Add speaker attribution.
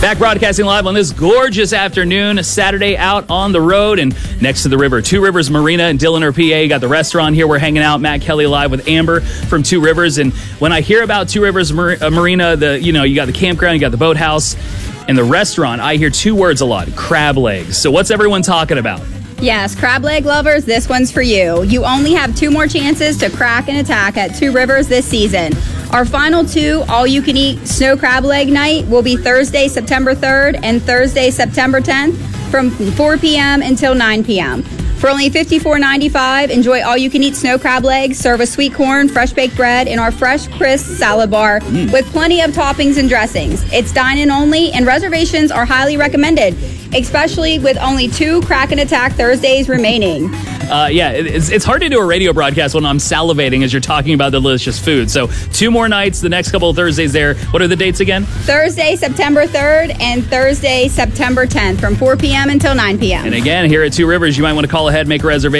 Speaker 1: Back broadcasting live on this gorgeous afternoon, Saturday out on the road and next to the river. Two Rivers Marina in Dilliner, PA. Got the restaurant here. We're hanging out. Matt Kelly live with Amber from Two Rivers. And when I hear about Two Rivers Marina, you got the campground, you got the boathouse, and the restaurant, I hear two words a lot: crab legs. So what's everyone talking about?
Speaker 2: Yes, crab leg lovers, this one's for you. You only have 2 more chances to crack an attack at Two Rivers this season. Our final 2 all-you-can-eat snow crab leg night will be Thursday, September 3rd and Thursday, September 10th from 4 p.m. until 9 p.m. For only $54.95, enjoy all-you-can-eat snow crab legs, serve a sweet corn, fresh-baked bread, in our fresh, crisp salad bar with plenty of toppings and dressings. It's dine-in only, and reservations are highly recommended, especially with only 2 Crack and Attack Thursdays remaining.
Speaker 1: It's hard to do a radio broadcast when I'm salivating as you're talking about the delicious food. So 2 more nights, the next couple of Thursdays there. What are the dates again?
Speaker 2: Thursday, September 3rd and Thursday, September 10th from 4 p.m. until 9 p.m.
Speaker 1: And again, here at Two Rivers, you might want to call ahead, make a reservation.